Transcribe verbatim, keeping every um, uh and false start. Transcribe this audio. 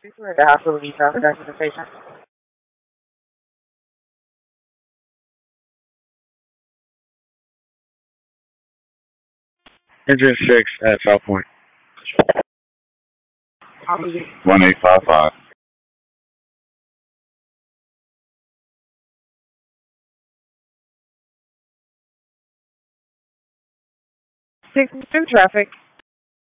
Before the hospital, we traffic accident the patient. Engine six at South Point. Opposite. One eight five five. Six two traffic.